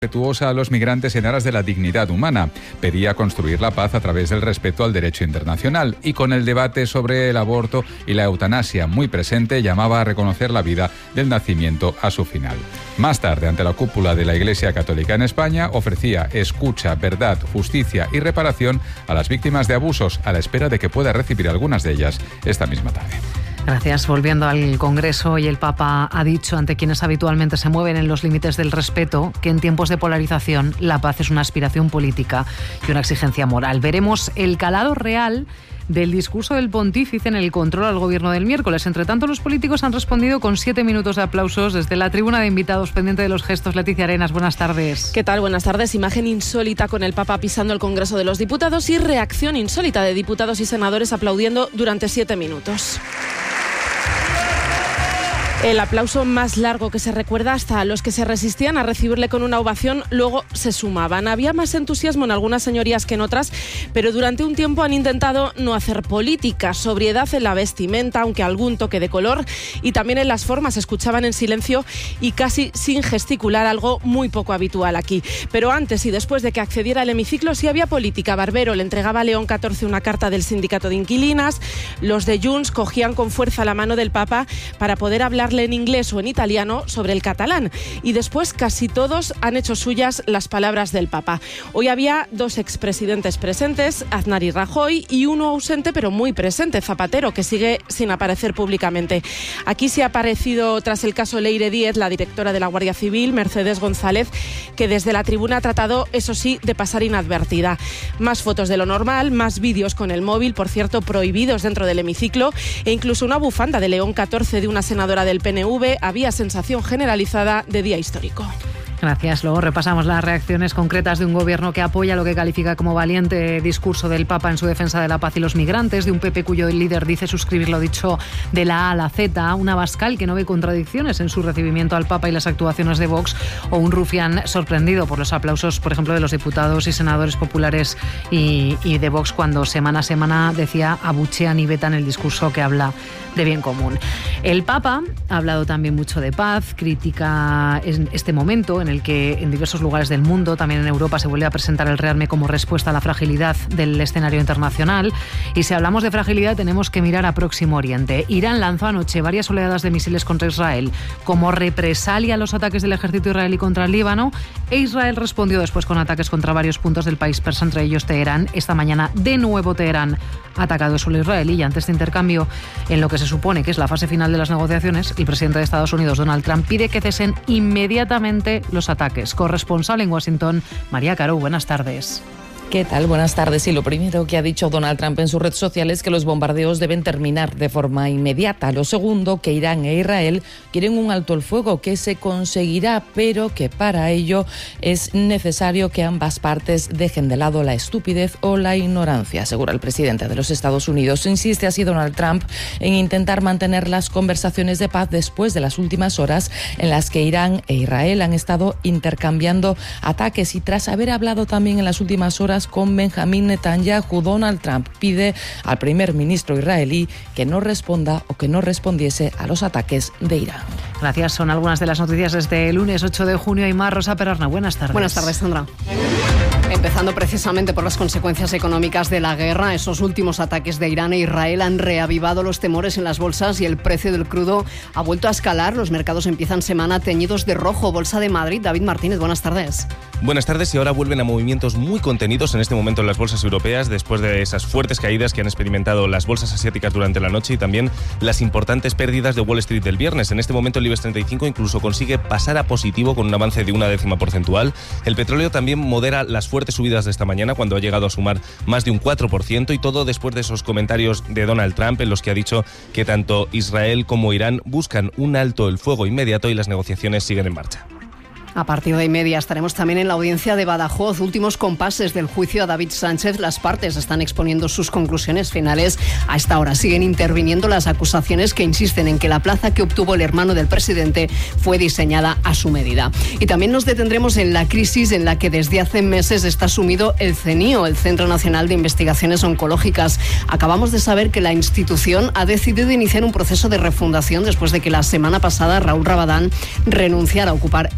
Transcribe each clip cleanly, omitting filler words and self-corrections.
respetuosa a los migrantes en aras de la dignidad humana. Pedía construir la paz a través del respeto al derecho internacional y con el debate sobre el aborto y la eutanasia muy presente llamaba a reconocer la vida del nacimiento a su final. Más tarde, ante la cúpula de la Iglesia Católica en España, ofrecía escucha, verdad, justicia y reparación a las víctimas de abusos a la espera de que pueda recibir algunas de ellas esta misma tarde. Gracias. Volviendo al Congreso, y el Papa ha dicho ante quienes habitualmente se mueven en los límites del respeto que en tiempos de polarización la paz es una aspiración política y una exigencia moral. Veremos el calado real del discurso del pontífice en el control al gobierno del miércoles. Entre tanto, los políticos han respondido con 7 minutos de aplausos desde la tribuna de invitados, pendiente de los gestos. Leticia Arenas, buenas tardes. ¿Qué tal? Buenas tardes. Imagen insólita con el Papa pisando el Congreso de los Diputados y reacción insólita de diputados y senadores aplaudiendo durante 7 minutos. El aplauso más largo que se recuerda, hasta los que se resistían a recibirle con una ovación luego se sumaban. Había más entusiasmo en algunas señorías que en otras, pero durante un tiempo han intentado no hacer política, sobriedad en la vestimenta, aunque algún toque de color, y también en las formas. Escuchaban en silencio y casi sin gesticular, algo muy poco habitual aquí. Pero antes y después de que accediera al hemiciclo sí había política. Barbero le entregaba a León XIV una carta del sindicato de inquilinas, los de Junts cogían con fuerza la mano del Papa para poder hablar en inglés o en italiano sobre el catalán, y después casi todos han hecho suyas las palabras del Papa. Hoy había 2 expresidentes presentes, Aznar y Rajoy, y uno ausente pero muy presente, Zapatero, que sigue sin aparecer públicamente. Aquí sí ha aparecido, tras el caso Leire Díez, la directora de la Guardia Civil, Mercedes González, que desde la tribuna ha tratado, eso sí, de pasar inadvertida. Más fotos de lo normal, más vídeos con el móvil, por cierto, prohibidos dentro del hemiciclo, e incluso una bufanda de León XIV de una senadora del PNV. Había sensación generalizada de día histórico. Gracias. Luego repasamos las reacciones concretas de un gobierno que apoya lo que califica como valiente discurso del Papa en su defensa de la paz y los migrantes, de un PP cuyo líder dice suscribir lo dicho de la A a la Z, un Abascal que no ve contradicciones en su recibimiento al Papa y las actuaciones de Vox, o un Rufián sorprendido por los aplausos, por ejemplo, de los diputados y senadores populares y de Vox cuando semana a semana decía abuchean y vetan el discurso que habla de bien común. El Papa ha hablado también mucho de paz, critica este momento en el que en diversos lugares del mundo, también en Europa, se vuelve a presentar el rearme como respuesta a la fragilidad del escenario internacional. Y si hablamos de fragilidad, tenemos que mirar a Próximo Oriente. Irán lanzó anoche varias oleadas de misiles contra Israel como represalia a los ataques del ejército israelí contra el Líbano, e Israel respondió después con ataques contra varios puntos del país persa, entre ellos Teherán. Esta mañana, de nuevo, Teherán ha atacado el suelo israelí, y ante este intercambio, en lo que se supone que es la fase final de las negociaciones, el presidente de Estados Unidos, Donald Trump, pide que cesen inmediatamente los ataques. Corresponsal en Washington, María Caro, buenas tardes. ¿Qué tal? Buenas tardes. Y lo primero que ha dicho Donald Trump en su red social es que los bombardeos deben terminar de forma inmediata. Lo segundo, que Irán e Israel quieren un alto el fuego que se conseguirá, pero que para ello es necesario que ambas partes dejen de lado la estupidez o la ignorancia, asegura el presidente de los Estados Unidos. Insiste así Donald Trump en intentar mantener las conversaciones de paz después de las últimas horas en las que Irán e Israel han estado intercambiando ataques, y tras haber hablado también en las últimas horas con Benjamín Netanyahu, Donald Trump pide al primer ministro israelí que no responda o que no respondiese a los ataques de Irán. Gracias. Son algunas de las noticias desde el lunes 8 de junio y más. Rosa Perarna, buenas tardes. Buenas tardes, Sandra. Empezando precisamente por las consecuencias económicas de la guerra, esos últimos ataques de Irán e Israel han reavivado los temores en las bolsas y el precio del crudo ha vuelto a escalar. Los mercados empiezan semana teñidos de rojo. Bolsa de Madrid, David Martínez, buenas tardes. Buenas tardes. Y ahora vuelven a movimientos muy contenidos en este momento en las bolsas europeas, después de esas fuertes caídas que han experimentado las bolsas asiáticas durante la noche y también las importantes pérdidas de Wall Street del viernes. En este momento el IBEX 35 incluso consigue pasar a positivo con un avance de 0,1 porcentual. El petróleo también modera las fuertes subidas de esta mañana, cuando ha llegado a sumar más de un 4%, y todo después de esos comentarios de Donald Trump en los que ha dicho que tanto Israel como Irán buscan un alto el fuego inmediato y las negociaciones siguen en marcha. A partir de 1:30 estaremos también en la audiencia de Badajoz. Últimos compases del juicio a David Sánchez. Las partes están exponiendo sus conclusiones finales. A esta hora siguen interviniendo las acusaciones que insisten en que la plaza que obtuvo el hermano del presidente fue diseñada a su medida. Y también nos detendremos en la crisis en la que desde hace meses está sumido el CNIO, el Centro Nacional de Investigaciones Oncológicas. Acabamos de saber que la institución ha decidido iniciar un proceso de refundación después de que la semana pasada Raúl Rabadán renunciara a ocupar el puesto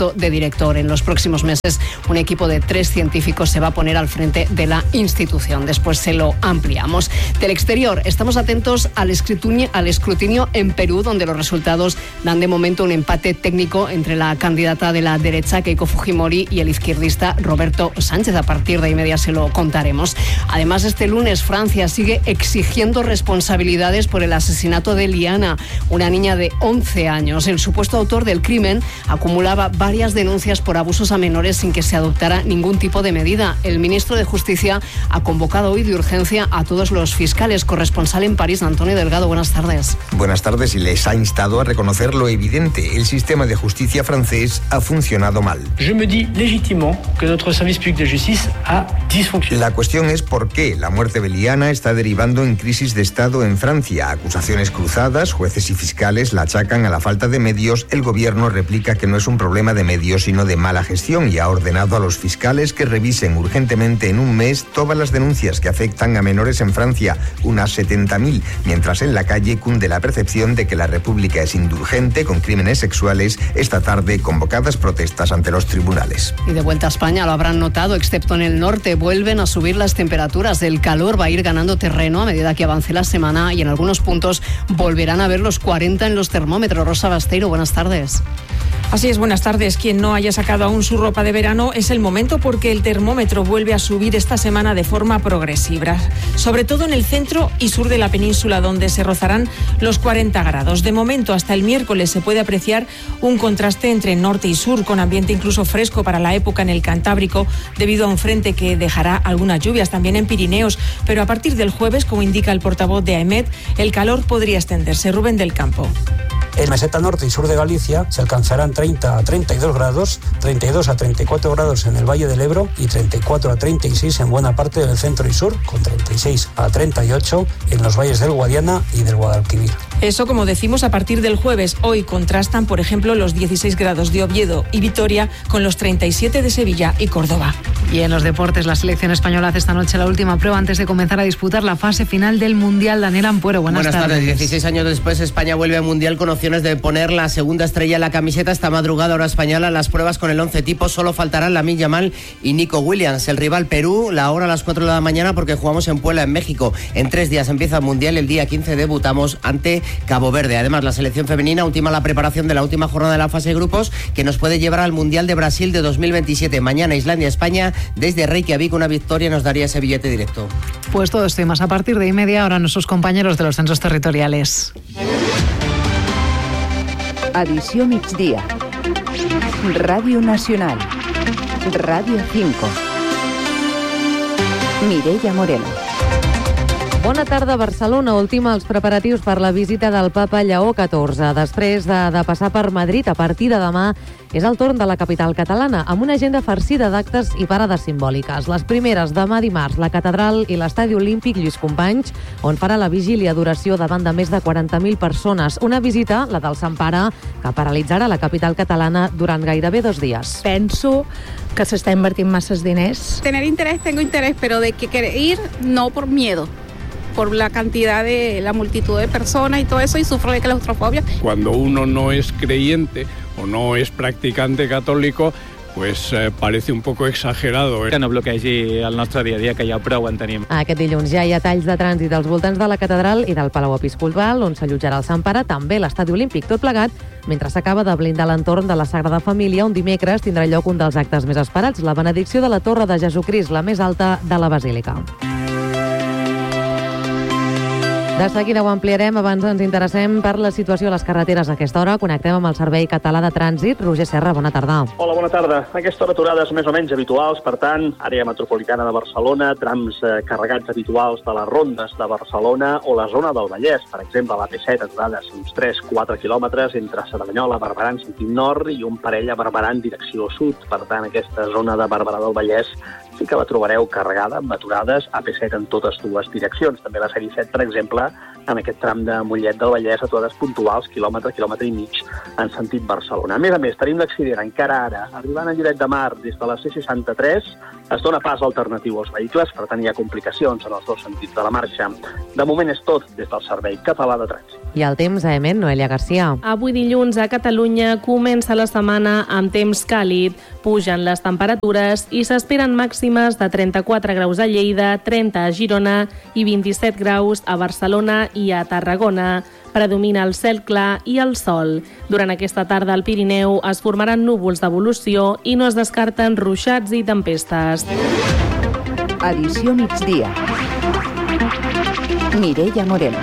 puesto de director. En los próximos meses, un equipo de 3 científicos se va a poner al frente de la institución. Después se lo ampliamos. Del exterior, estamos atentos al escrutinio en Perú, donde los resultados dan de momento un empate técnico entre la candidata de la derecha, Keiko Fujimori, y el izquierdista Roberto Sánchez. A partir de ahí media se lo contaremos. Además, este lunes Francia sigue exigiendo responsabilidades por el asesinato de Liana, una niña de 11 años. El supuesto autor del crimen acumulaba varias denuncias por abusos a menores sin que se adoptara ningún tipo de medida. El ministro de Justicia ha convocado hoy de urgencia a todos los fiscales. Corresponsal en París, Antonio Delgado, buenas tardes. Buenas tardes, y les ha instado a reconocer lo evidente: el sistema de justicia francés ha funcionado mal. Je me dis légitimement que notre service public de justice a dysfonctionné. La cuestión es por qué la muerte de Liana está derivando en crisis de Estado en Francia. Acusaciones cruzadas, jueces y fiscales la achacan a la falta de medios. El gobierno replica que no es un problema de medios, sino de mala gestión, y ha ordenado a los fiscales que revisen urgentemente en un mes todas las denuncias que afectan a menores en Francia, unas 70.000, mientras en la calle cunde la percepción de que la República es indulgente con crímenes sexuales. Esta tarde, convocadas protestas ante los tribunales. Y de vuelta a España, lo habrán notado, excepto en el norte, vuelven a subir las temperaturas. El calor va a ir ganando terreno a medida que avance la semana, y en algunos puntos volverán a ver los 40 en los termómetros. Rosa Basteiro, buenas tardes. Así es, buenas tardes. Quien no haya sacado aún su ropa de verano, es el momento, porque el termómetro vuelve a subir esta semana de forma progresiva, sobre todo en el centro y sur de la península, donde se rozarán los 40 grados. De momento, hasta el miércoles se puede apreciar un contraste entre norte y sur, con ambiente incluso fresco para la época en el Cantábrico, debido a un frente que dejará algunas lluvias también en Pirineos. Pero a partir del jueves, como indica el portavoz de AEMET, el calor podría extenderse. Rubén del Campo. En meseta norte y sur de Galicia se alcanzarán 30 a 32 grados, 32 a 34 grados en el Valle del Ebro y 34 a 36 en buena parte del centro y sur, con 36 a 38 en los valles del Guadiana y del Guadalquivir. Eso, como decimos, a partir del jueves. Hoy contrastan, por ejemplo, los 16 grados de Oviedo y Vitoria con los 37 de Sevilla y Córdoba. Y en los deportes, la selección española hace esta noche la última prueba antes de comenzar a disputar la fase final del Mundial. Daniel Ampuero, buenas tardes. 16 años después, España vuelve al Mundial con opciones de poner la segunda estrella en la camiseta. Esta madrugada, hora española, las pruebas con el 11 tipo. Solo faltarán Lamine Yamal y Nico Williams. El rival Perú, la hora a las 4 de la mañana, porque jugamos en Puebla, en México. En 3 días empieza el Mundial. El día 15 debutamos ante Cabo Verde. Además, la selección femenina ultima la preparación de la última jornada de la fase de grupos, que nos puede llevar al Mundial de Brasil de 2027. Mañana, Islandia-España. Desde Reykjavik, una victoria nos daría ese billete directo. Pues todo esto y más a partir de media hora, nuestros compañeros de los centros territoriales. Edició migdia. Ràdio Nacional. Ràdio 5. Mireia Moreno. Bona tarda, Barcelona. Ultima els preparatius per la visita del papa Lleó XIV. Després de passar per Madrid, a partir de demà és el torn de la capital catalana, amb una agenda farcida d'actes i parades simbòliques. Les primeres, demà dimarts, la catedral i l'estadi olímpic Lluís Companys, on farà la vigília d'oració davant de més de 40.000 persones. Una visita, la del Sant Pare, que paralitzarà la capital catalana durant gairebé 2 dies. Penso que s'està invertint masses diners. Tener interés, tengo interés, pero de que querer ir, no por miedo. Por la cantidad de la multitud de personas y todo eso, y sufro de claustrofobia. Cuando uno no es creyente o no es practicante católico, pues parece un poco exagerado. Que no bloquegi el nostre dia a dia, que ja prou en tenim. Aquest dilluns ja hi ha talls de trànsit als voltants de la catedral i del Palau Episcopal, on s'allotjarà el Sant Pare, també l'estadi olímpic, tot plegat, mentre s'acaba de blindar l'entorn de la Sagrada Família, on dimecres tindrà lloc un dels actes més esperats, la benedicció de la Torre de Jesucrist, la més alta de la Basílica. De seguida ho ampliarem. Abans ens interessem per la situació a les carreteres a aquesta hora. Connectem amb el Servei Català de Trànsit. Roger Serra, bona tarda. Hola, bona tarda. A aquesta hora aturades més o menys habituals, per tant, àrea metropolitana de Barcelona, trams carregats habituals de les rondes de Barcelona o la zona del Vallès. Per exemple, a l'AP7 aturades uns 3-4 quilòmetres entre Cerdanyola, Barberà en sentit nord i un parell a Barberà en direcció sud. Per tant, aquesta zona de Barberà del Vallès sí que la trobareu carregada amb aturades AP7 en totes dues direccions. També la sèrie 7, per exemple, en aquest tram de Mollet del Vallès, aturades puntuals, quilòmetre i mig, en sentit Barcelona. A més, tenim l'accident encara ara, arribant a Lloret de Mar des de la C63, es dona pas alternatiu als vehicles, per tant hi ha complicacions en els dos sentits de la marxa. De moment és tot des del Servei Català de Trànsit. I el temps, a Emet, Noelia Garcia. Avui dilluns a Catalunya comença la setmana amb temps càlid, pugen les temperatures i s'esperen màximes de 34 graus a Lleida, 30 a Girona i 27 graus a Barcelona i a Tarragona. Predomina el cel clar i el sol. Durant aquesta tarda al Pirineu es formaran núvols d'evolució i no es descarten ruixats i tempestes. Edició migdia. Mireia Moreno.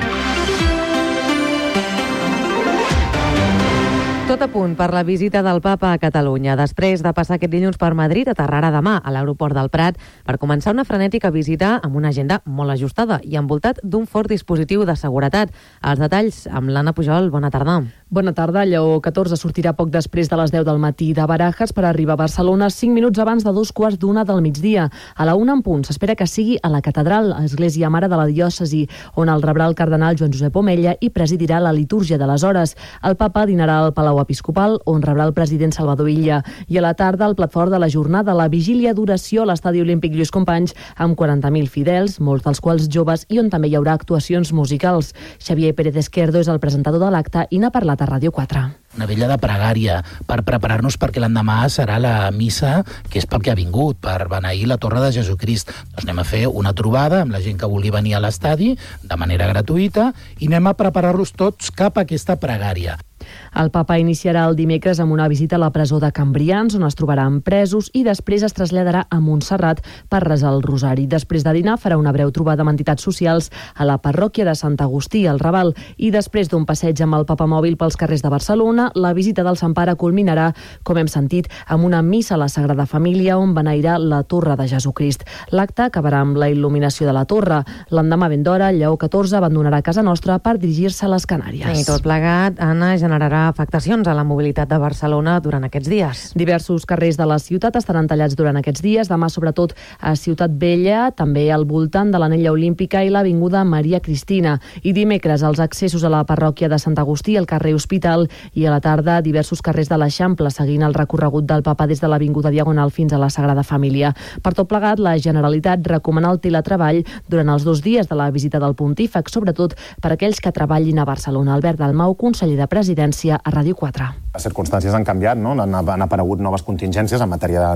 Tot a punt per la visita del Papa a Catalunya. Després de passar aquest dilluns per Madrid, aterrarà demà a l'aeroport del Prat per començar una frenètica visita amb una agenda molt ajustada i envoltat d'un fort dispositiu de seguretat. Els detalls amb l'Anna Pujol. Bona tarda. Bona tarda. Lleó XIV sortirà poc després de les 10 del matí de Barajas per arribar a Barcelona 5 minuts abans de 2:15 del migdia. A la 1 en punt s'espera que sigui a la catedral, església mare de la diòcesi, on el rebrà el cardenal Joan Josep Omella i presidirà la litúrgia de les hores. El Papa dinarà al Palau Episcopal, on rebrà el president Salvador Illa, i a la tarda al plat fort de la jornada, la vigília d'oració a l'Estadi Olímpic Lluís Companys, amb 40.000 fidels, molts dels quals joves, i on també hi haurà actuacions musicals. Xavier Pérez Esquerdo és el presentador de l'acte i n'ha parlat a Ràdio 4. Una vella de pregària per preparar-nos perquè l'endemà serà la missa, que és pel que ha vingut, per beneir la Torre de Jesucrist. Doncs anem a fer una trobada amb la gent que vulgui venir a l'estadi de manera gratuïta i anem a preparar-los tots cap a aquesta pregària. El Papa iniciarà el dimecres amb una visita a la presó de Cambrians, on es trobaran presos, i després es traslladarà a Montserrat per resar el rosari. Després de dinar farà una breu trobada amb entitats socials a la parròquia de Sant Agustí, al Raval, i després d'un passeig amb el papamòbil pels carrers de Barcelona, la visita del Sant Pare culminarà, com hem sentit, amb una missa a la Sagrada Família, on beneirà la Torre de Jesucrist. L'acte acabarà amb la il·luminació de la torre. L'endemà ben d'hora, Lleó XIV abandonarà casa nostra per dirigir-se a les Canàries. I tot plegat, Anna, generarà afectacions a la mobilitat de Barcelona durant aquests dies. Diversos carrers de la ciutat estaran tallats durant aquests dies, demà sobretot a Ciutat Vella, també al voltant de l'Anella Olímpica i l'Avinguda Maria Cristina. I dimecres els accessos a la parròquia de Sant Agustí, al carrer Hospital, i a la tarda diversos carrers de l'Eixample, seguint el recorregut del Papa des de l'Avinguda Diagonal fins a la Sagrada Família. Per tot plegat, la Generalitat recomana el teletreball durant els 2 dies de la visita del pontífex, sobretot per aquells que treballin a Barcelona. Albert Dalmau, conseller de Presidència, a Ràdio 4. Les circumstàncies han canviat, no? Han aparegut noves contingències en matèria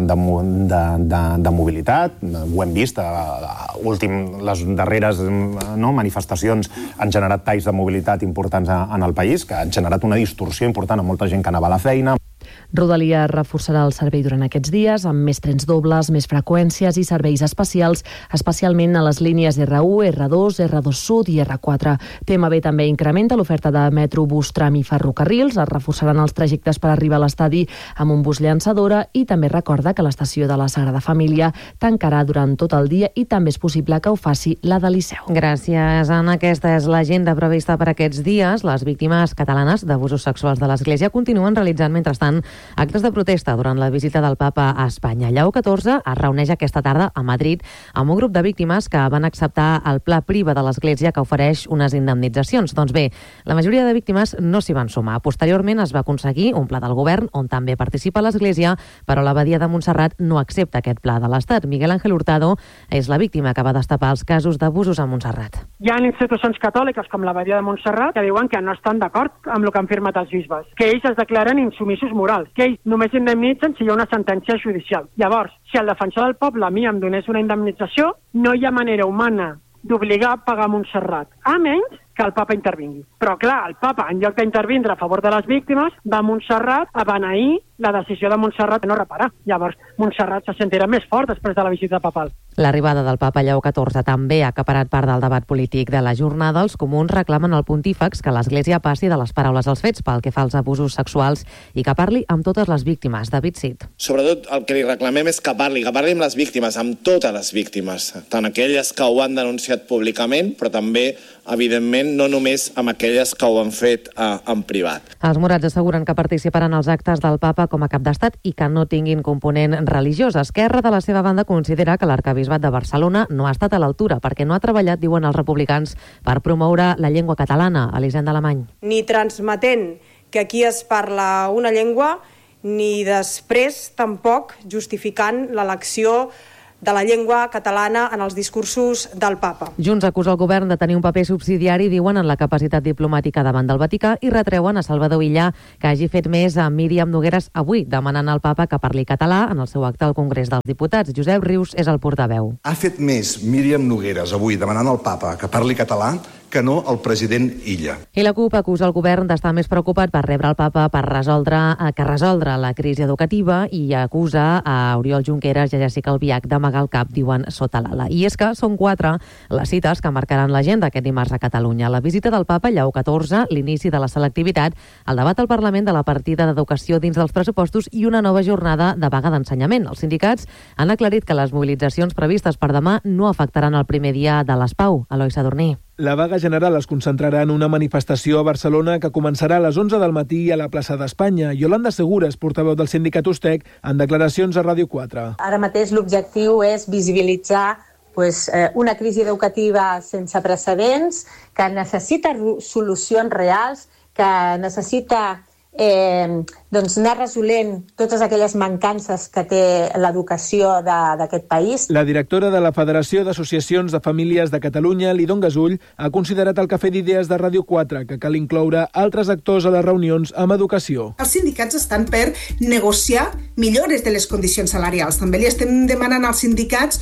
de mobilitat. Ho hem vist, les darreres manifestacions han generat talls de mobilitat importants en el país, que han generat una distorsió important a molta gent que anava a la feina. Rodalies reforçarà el servei durant aquests dies amb més trens dobles, més freqüències i serveis especials, especialment a les línies R1, R2, R2 Sud i R4. TMB també incrementa l'oferta de metro, bus, tram i ferrocarrils. Es reforçaran els trajectes per arribar a l'estadi amb un bus llançadora i també recorda que l'estació de la Sagrada Família tancarà durant tot el dia i també és possible que ho faci la de Liceu. Gràcies, Anna. Aquesta és l'agenda prevista per aquests dies. Les víctimes catalanes d'abusos sexuals de l'Església continuen realitzant, mentrestant, actes de protesta durant la visita del Papa a Espanya. Lleó XIV es reuneix aquesta tarda a Madrid amb un grup de víctimes que van acceptar el pla priva de l'Església que ofereix unes indemnitzacions. Doncs bé, la majoria de víctimes no s'hi van sumar. Posteriorment es va aconseguir un pla del govern on també participa l'Església, però l'Abadia de Montserrat no accepta aquest pla de l'Estat. Miguel Ángel Hurtado és la víctima que va destapar els casos d'abusos a Montserrat. Hi ha institucions catòliques com l'Abadia de Montserrat que diuen que no estan d'acord amb el que han firmat els bisbes, que ells es declaren insumissos morals, que ells només indemnitzen si hi ha una sentència judicial. Llavors, si el defensor del poble a mi em donés una indemnització, no hi ha manera humana d'obligar a pagar Montserrat, a menys que el papa intervingui. Però clar, el papa, en lloc d'intervindre a favor de les víctimes, va a Montserrat a beneir la decisió de Montserrat de no reparar. Llavors, Montserrat se sentirà més fort després de la visita papal. L'arribada del papa Lleó XIV també ha acaparat part del debat polític de la jornada. Els comuns reclamen al pontífex que l'Església passi de les paraules als fets pel que fa als abusos sexuals i que parli amb totes les víctimes. David Cid. Sobretot el que li reclamem és que parli amb les víctimes, amb totes les víctimes, tant aquelles que ho han denunciat públicament, però també, evidentment, públicament, no només amb aquelles que ho han fet en privat. Els morats asseguren que participaran als actes del papa com a cap d'estat i que no tinguin component religiós. Esquerra, de la seva banda, considera que l'arquebisbat de Barcelona no ha estat a l'altura perquè no ha treballat, diuen els republicans, per promoure la llengua catalana. Elisenda Alemany. Ni transmetent que aquí es parla una llengua, ni després tampoc justificant l'elecció de la llengua catalana en els discursos del papa. Junts acusa el govern de tenir un paper subsidiari, diuen, en la capacitat diplomàtica davant del Vaticà i retreuen a Salvador Illa que hagi fet més a Míriam Nogueras avui, demanant al papa que parli català en el seu acte al Congrés dels Diputats. Josep Rius és el portaveu. Ha fet més Míriam Nogueras avui demanant al papa que parli català que no el president Illa. I la CUP acusa el govern d'estar més preocupat per rebre el papa per resoldre la crisi educativa i acusa a Oriol Junqueras i a Jessica Albiach d'amagar el cap, diuen, sota l'ala. I és que són 4 les cites que marcaran l'agenda aquest dimarts a Catalunya. La visita del papa Lleó XIV, l'inici de la selectivitat, el debat al Parlament de la partida d'educació dins dels pressupostos i una nova jornada de vaga d'ensenyament. Els sindicats han aclarit que les mobilitzacions previstes per demà no afectaran el primer dia de les Pau. Eloi Sadurní. La vaga general es concentrarà en una manifestació a Barcelona que començarà a les 11 del matí a la plaça d'Espanya. Yolanda Segures, portaveu del sindicat USTEC, en declaracions a Ràdio 4. Ara mateix l'objectiu és visibilitzar una crisi educativa sense precedents, que necessita solucions reals, que necessita anar resolent totes aquelles mancances que té l'educació d'aquest país. La directora de la Federació d'Associacions de Famílies de Catalunya, Lidon Gasull, ha considerat al Cafè d'Idees de Ràdio 4 que cal incloure altres actors a les reunions amb educació. Els sindicats estan per negociar millores de les condicions salarials. També li estem demanant als sindicats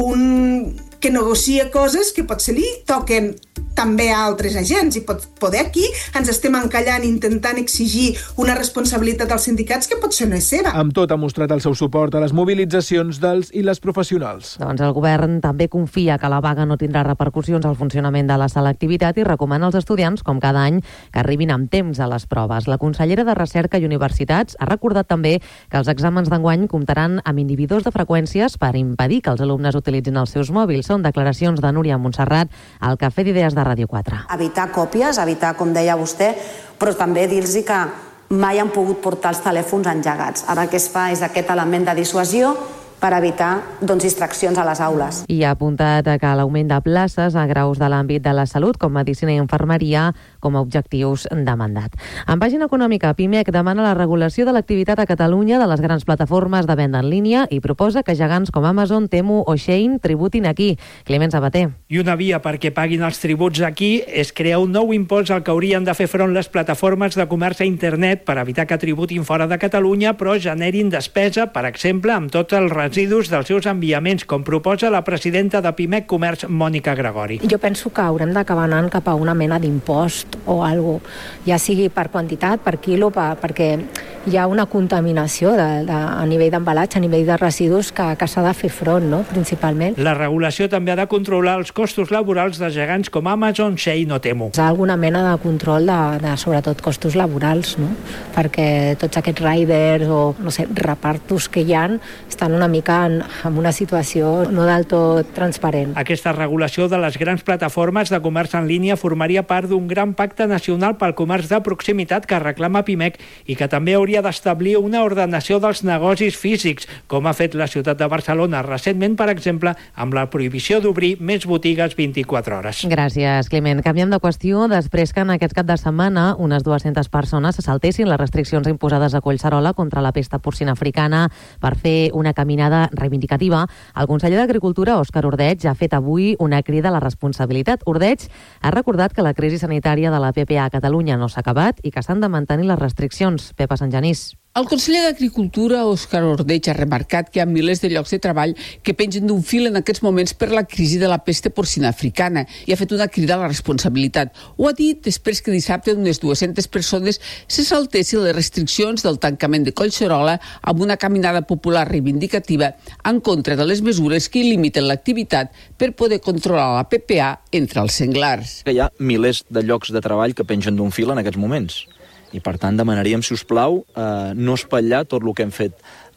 que negocia coses que potser li toquen també a altres agents, i poder aquí ens estem encallant intentant exigir una responsabilitat als sindicats que potser no és seva. Amb tot, ha mostrat el seu suport a les mobilitzacions dels i les professionals. Doncs el govern també confia que la vaga no tindrà repercussions al funcionament de la selectivitat i recomana als estudiants, com cada any, que arribin amb temps a les proves. La consellera de Recerca i Universitats ha recordat també que els exàmens d'enguany comptaran amb inhibidors de freqüències per impedir que els alumnes utilitzin els seus mòbils. Són declaracions de Núria Montserrat al Cafè d'Idees de Ràdio 4. Evitar còpies, evitar, com deia vostè, però també dir-los que mai han pogut portar els telèfons engegats. Ara el que es fa és aquest element de dissuasió per evitar distraccions a les aules. I ha apuntat que l'augment de places a graus de l'àmbit de la salut, com medicina i infermeria, com a objectius de mandat. En pàgina econòmica, Pimec demana la regulació de l'activitat a Catalunya de les grans plataformes de venda en línia i proposa que gegants com Amazon, Temu o Shein tributin aquí. Climent Sabater. I una via perquè paguin els tributs aquí és crear un nou impost al que haurien de fer front les plataformes de comerç a internet per evitar que tributin fora de Catalunya, però generin despesa, per exemple, amb tots els residus dels seus enviaments, com proposa la presidenta de Pimec Comerç, Mònica Gregori. Jo penso que haurem d'acabar anant cap a una mena d'impost o alguna cosa, ja sigui per quantitat, per quilo, perquè hi ha una contaminació a nivell d'embalatge, a nivell de residus que s'ha de fer front, no?, principalment. La regulació també ha de controlar els costos laborals de gegants com Amazon, Shein o Temu. Hi ha alguna mena de control de sobretot costos laborals, no?, perquè tots aquests riders o, no sé, repartos que hi ha estan una mica en una situació no del tot transparent. Aquesta regulació de les grans plataformes de comerç en línia formaria part d'un gran pacte nacional pel comerç de proximitat que reclama Pimec i que també hauria d'establir una ordenació dels negocis físics, com ha fet la ciutat de Barcelona recentment, per exemple, amb la prohibició d'obrir més botigues 24 hores. Gràcies, Climent. Canviem de qüestió. Després que en aquest cap de setmana unes 200 persones se saltessin les restriccions imposades a Collserola contra la pesta porcina africana per fer una caminada reivindicativa, el conseller d'Agricultura, Òscar Ordeig, ha fet avui una crida a la responsabilitat. Ordeig ha recordat que la crisi sanitària de la PPA a Catalunya no s'ha acabat i que s'han de mantenir les restriccions. Pepa Sant Genís. El conseller d'Agricultura, Òscar Ordeig, ha remarcat que hi ha milers de llocs de treball que pengen d'un fil en aquests moments per la crisi de la pesta porcina africana i ha fet una crida a la responsabilitat. Ho ha dit després que dissabte unes 200 persones se saltessin les restriccions del tancament de Collserola amb una caminada popular reivindicativa en contra de les mesures que limiten l'activitat per poder controlar la PPA entre els senglars. Hi ha milers de llocs de treball que pengen d'un fil en aquests moments. I, per tant, demanaríem, si us plau, no espatllar tot el que hem fet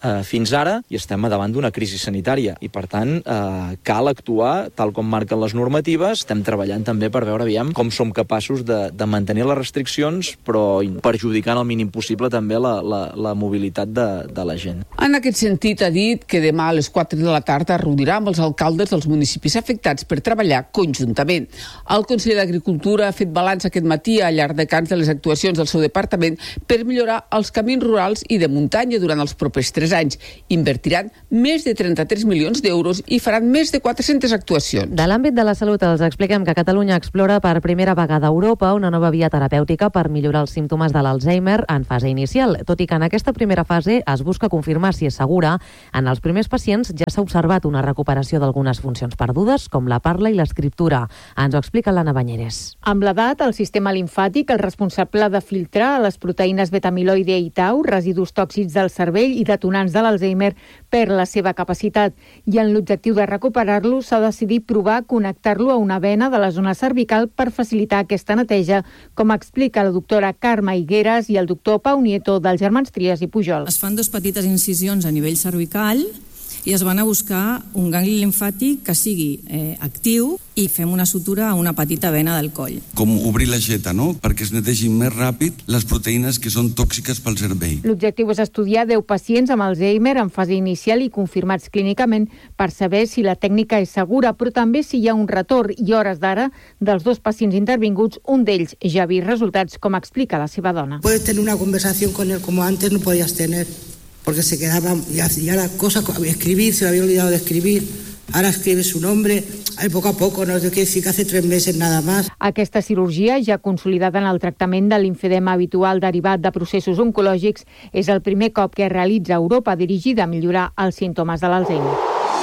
fins ara i estem davant d'una crisi sanitària. I, per tant, cal actuar tal com marquen les normatives. Estem treballant també per veure, aviam, com som capaços de mantenir les restriccions, però perjudicant al mínim possible també la mobilitat de la gent. En aquest sentit, ha dit que demà a les 4 de la tarda reunirà amb els alcaldes dels municipis afectats per treballar conjuntament. El conseller d'Agricultura ha fet balanç aquest matí a Llardecans de les actuacions del seu departament per millorar els camins rurals i de muntanya durant els propers 3 anys. Invertiran més de 33 milions d'euros i faran més de 400 actuacions. De l'àmbit de la salut els expliquem que Catalunya explora per primera vegada a Europa una nova via terapèutica per millorar els símptomes de l'Alzheimer en fase inicial. Tot i que en aquesta primera fase es busca confirmar si és segura, en els primers pacients ja s'ha observat una recuperació d'algunes funcions perdudes, com la parla i l'escriptura. Ens ho explica l'Anna Banyeres. Amb l'edat, el sistema limfàtic, el responsable de filtrar les proteïnes beta-amiloide i tau, residus tòxics del cervell i detonants de l'Alzheimer, perd la seva capacitat. I en l'objectiu de recuperar-lo s'ha decidit provar connectar-lo a una vena de la zona cervical per facilitar aquesta neteja, com explica la doctora Carme Higueras i el doctor Pau Nieto dels germans Trias i Pujol. Es fan 2 petites incisions a nivell cervical i es van a buscar un gangli limfàtic que sigui actiu i fem una sutura a una petita vena del coll. Com obrir l'aixeta, no? Perquè es netegin més ràpid les proteïnes que són tòxiques pel cervell. L'objectiu és estudiar 10 pacients amb Alzheimer en fase inicial i confirmats clínicament per saber si la tècnica és segura, però també si hi ha un retorn i hores d'ara dels 2 pacients intervinguts, un d'ells ja ha vist resultats, com explica la seva dona. Puedes tener una conversación con él como antes no podías tener, porque se quedaba ya la cosa, escribir, se le había olvidado de escribir. Ara escribe su nombre, poco a poco, no sé què, sí que hace 3 meses nada más. Aquesta cirurgia, ja consolidada en el tractament de limfedema habitual derivat de processos oncològics, és el primer cop que es realitza a Europa dirigida a millorar els símptomes de l'Alzheimer.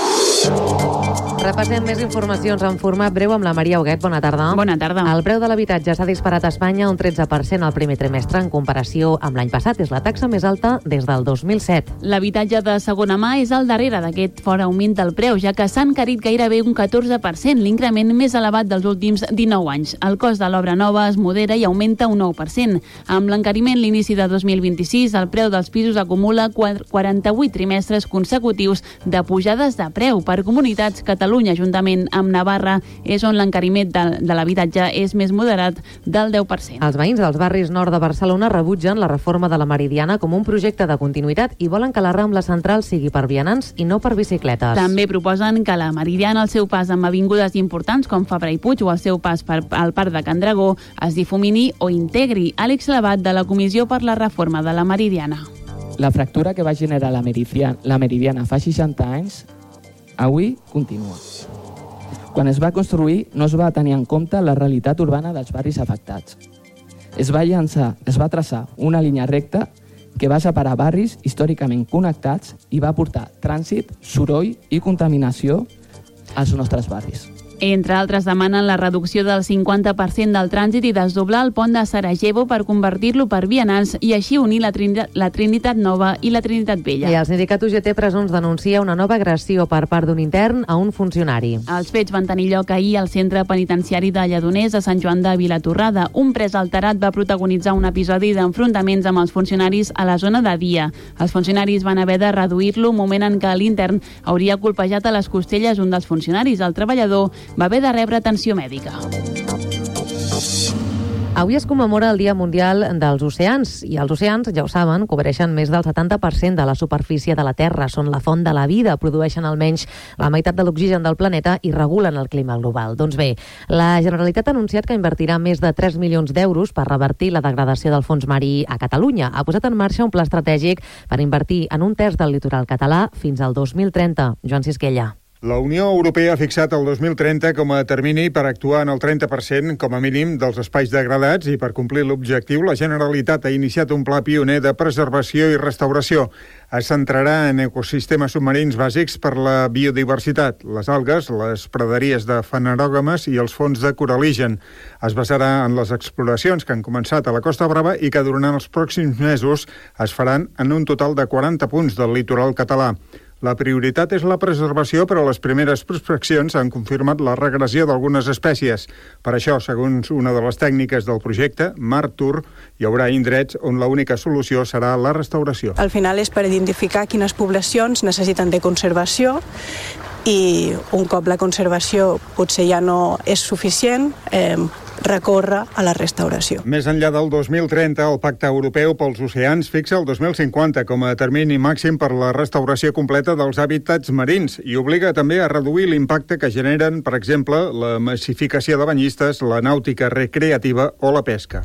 Repassem més informacions en format breu amb la Maria Huguet. Bona tarda. Bona tarda. El preu de l'habitatge s'ha disparat a Espanya un 13% al primer trimestre en comparació amb l'any passat. És la taxa més alta des del 2007. L'habitatge de segona mà és al darrere d'aquest fort augment del preu, ja que s'ha encarit gairebé un 14%, l'increment més elevat dels últims 19 anys. El cost de l'obra nova es modera i augmenta un 9%. Amb l'encariment l'inici de 2026, el preu dels pisos acumula 48 trimestres consecutius de pujades de preu. Per comunitats, Catalunya, juntament amb Navarra, és on l'encariment de l'habitatge és més moderat del 10%. Els veïns dels barris nord de Barcelona rebutgen la reforma de la Meridiana com un projecte de continuïtat i volen que la Rambla Central sigui per vianants i no per bicicletes. També proposen que la Meridiana, al seu pas amb avingudes importants com Fabra i Puig o el seu pas al Parc de Can Dragó, es difumini o integri. Àlex Labat, de la Comissió per la Reforma de la Meridiana. La fractura que va generar la Meridiana fa 60 anys avui continua. Quan es va construir no es va tenir en compte la realitat urbana dels barris afectats. Es va traçar una línia recta que va separar barris històricament connectats i va portar trànsit, soroll i contaminació als nostres barris. Entre altres, demanen la reducció del 50% del trànsit i desdoblar el pont de Sarajevo per convertir-lo per vianants i així unir la Trinitat Nova i la Trinitat Vella. I el sindicat UGT Presons denuncia una nova agressió per part d'un intern a un funcionari. Els fets van tenir lloc ahir al centre penitenciari de Lledoners, a Sant Joan de Vilatorrada. Un pres alterat va protagonitzar un episodi d'enfrontaments amb els funcionaris a la zona de dia. Els funcionaris van haver de reduir-lo un moment en què l'intern hauria colpejat a les costelles un dels funcionaris. El treballador va haver de rebre atenció mèdica. Avui es commemora el Dia Mundial dels Oceans i els oceans, ja ho saben, cobreixen més del 70% de la superfície de la Terra. Són la font de la vida, produeixen almenys la meitat de l'oxigen del planeta i regulen el clima global. Doncs bé, la Generalitat ha anunciat que invertirà més de 3 milions d'euros per revertir la degradació del fons marí a Catalunya. Ha posat en marxa un pla estratègic per invertir en un terç del litoral català fins al 2030. Joan Sisquella. La Unió Europea ha fixat el 2030 com a termini per actuar en el 30% com a mínim dels espais degradats i per complir l'objectiu la Generalitat ha iniciat un pla pioner de preservació i restauració. Es centrarà en ecosistemes submarins bàsics per la biodiversitat, les algues, les praderies de fanerògames i els fons de coraligen. Es basarà en les exploracions que han començat a la Costa Brava i que durant els pròxims mesos es faran en un total de 40 punts del litoral català. La prioritat és la preservació, però les primeres prospeccions han confirmat la regressió d'algunes espècies. Per això, segons una de les tècniques del projecte, Martur, hi haurà indrets on l'única solució serà la restauració. Al final és per identificar quines poblacions necessiten de conservació i un cop la conservació potser ja no és suficient, recórrer a la restauració. Més enllà del 2030, el Pacte Europeu pels Oceans fixa el 2050 com a termini màxim per la restauració completa dels hàbitats marins i obliga també a reduir l'impacte que generen, per exemple, la massificació de banyistes, la nàutica recreativa o la pesca.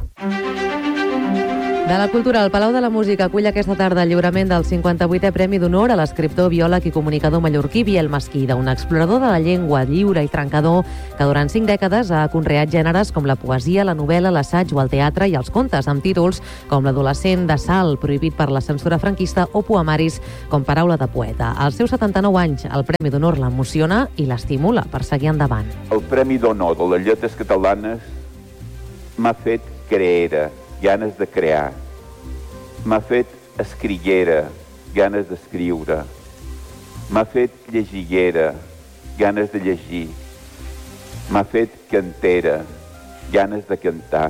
De la cultura, el Palau de la Música acull aquesta tarda el lliurament del 58è Premi d'Honor a l'escriptor, biòleg i comunicador mallorquí Biel Mesquida, un explorador de la llengua lliure i trencador que durant 5 dècades ha conreat gèneres com la poesia, la novel·la, l'assaig o el teatre i els contes, amb títols com L'adolescent de Sal, prohibit per la censura franquista, o poemaris com Paraula de poeta. Als seus 79 anys, el Premi d'Honor l'emociona i l'estimula per seguir endavant. El Premi d'Honor de les Lletres Catalanes m'ha fet creera, ganes de crear. M'ha fet escriguera, ganes d'escriure. M'ha fet llegiguera, ganes de llegir. M'ha fet cantera, ganes de cantar.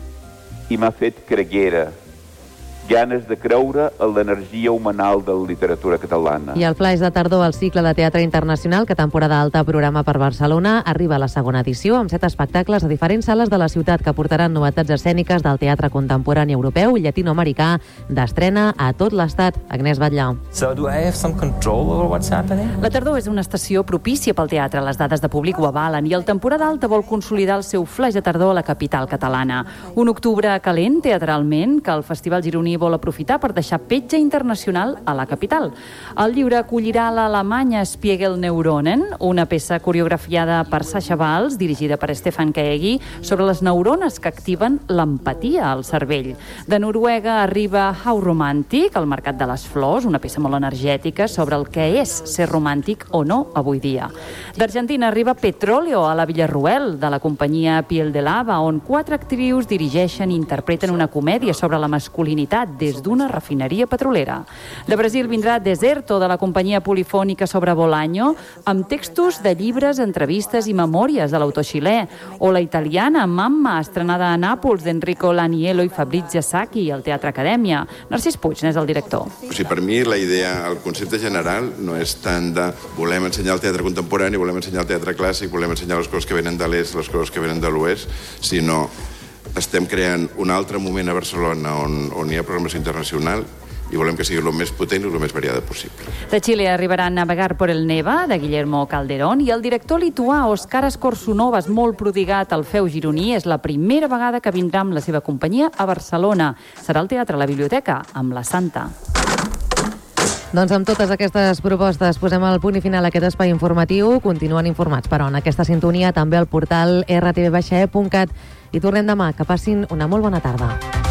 I m'ha fet creguera, ganes de creure en l'energia humanal de la literatura catalana. I el Flaix de tardor al cicle de teatre internacional que temporada alta programa per Barcelona arriba a la segona edició amb 7 espectacles a diferents sales de la ciutat que portaran novetats escèniques del teatre contemporani europeu i llatinoamericà d'estrena a tot l'estat. Agnès Batllà. So do I have some control over what's happening? La tardor és una estació propícia pel teatre. Les dades de públic ho avalen i el temporada alta vol consolidar el seu Flaix de tardor a la capital catalana. Un octubre calent teatralment que el Festival Gironí vol aprofitar per deixar petja internacional a la capital. El lliure acollirà l'alemanya Spiegel Neuronen, una peça coreografiada per Sasha Valls, dirigida per Stefan Kaegi, sobre les neurones que activen l'empatia al cervell. De Noruega arriba How Romantic, al Mercat de les Flors, una peça molt energètica sobre el que és ser romàntic o no avui dia. D'Argentina arriba Petróleo a la Villarruel, de la companyia Piel de Lava, on 4 actrius dirigeixen i interpreten una comèdia sobre la masculinitat des d'una refineria petrolera. De Brasil vindrà Deserto, de la companyia polifònica sobre Bolaño, amb textos de llibres, entrevistes i memòries de l'autor xilè, o la italiana Mamma, estrenada a Nàpols, d'Enrico Laniello i Fabrizio Sacchi, al Teatre Acadèmia. Narcís Puig n'és el director. O sigui, per mi la idea, el concepte general no és tant de volem ensenyar el teatre contemporani, volem ensenyar el teatre clàssic, volem ensenyar les coses que venen de l'est, les coses que venen de l'oest, sinó estem creant un altre moment a Barcelona on hi ha programació internacional i volem que sigui el més potent i el més variada possible. De Xile arribarà Navegar por el Neva, de Guillermo Calderón, i el director lituà Oskaras Korsunovas, molt prodigat al feu gironí, és la primera vegada que vindrà amb la seva companyia a Barcelona. Serà al Teatre La Biblioteca, amb la Santa. Doncs amb totes aquestes propostes posem el punt i final a aquest espai informatiu. Continuen informats, però, en aquesta sintonia també al portal rtv-e.cat. I tornem demà. Que passin una molt bona tarda.